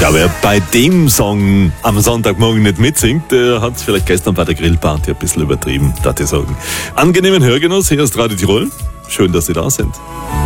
Ja, wer bei dem Song am Sonntagmorgen nicht mitsingt, der hat es vielleicht gestern bei der Grillparty ein bisschen übertrieben, darf ich sagen. Angenehmen Hörgenuss, hier ist Radio Tirol. Schön, dass Sie da sind.